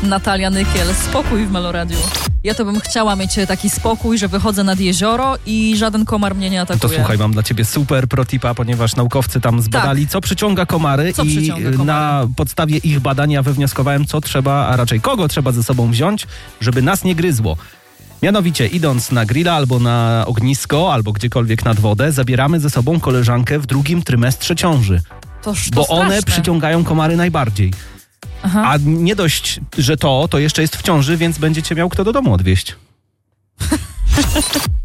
Natalia Nykiel, spokój w Meloradiu. Ja to bym chciała mieć taki spokój, że wychodzę nad jezioro i żaden komar mnie nie atakuje. To słuchaj, mam dla ciebie super protipa, ponieważ naukowcy tam zbadali, co przyciąga komary na podstawie ich badania wywnioskowałem, co trzeba, a raczej kogo trzeba ze sobą wziąć, żeby nas nie gryzło. Mianowicie, idąc na grilla albo na ognisko, albo gdziekolwiek nad wodę, zabieramy ze sobą koleżankę w drugim trymestrze ciąży. Bo one przyciągają komary najbardziej. Aha. A nie dość, że to jeszcze jest w ciąży, więc będziecie miał kto do domu odwieźć.